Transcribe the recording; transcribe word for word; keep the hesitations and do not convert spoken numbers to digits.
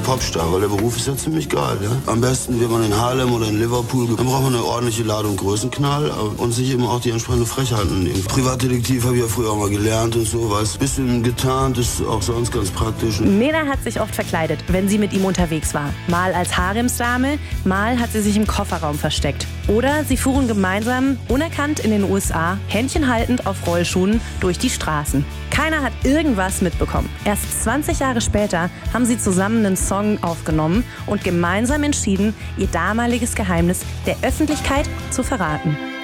Popstar, weil der Beruf ist ja ziemlich geil. Ja? Am besten, wenn man in Harlem oder in Liverpool, dann braucht man eine ordentliche Ladung Größenknall und sich eben auch die entsprechende Frechheit nehmen. Privatdetektiv habe ich ja früher auch mal gelernt und so, was. Bisschen getarnt ist auch sonst ganz praktisch. Nena hat sich oft verkleidet, wenn sie mit ihm unterwegs war. Mal als Haremsdame, mal hat sie sich im Kofferraum versteckt. Oder sie fuhren gemeinsam, unerkannt in den U S A, Händchen haltend auf Rollschuhen durch die Straßen. Keiner hat irgendwas mitbekommen. Erst zwanzig Jahre später haben sie zusammen einen Song aufgenommen und gemeinsam entschieden, ihr damaliges Geheimnis der Öffentlichkeit zu verraten.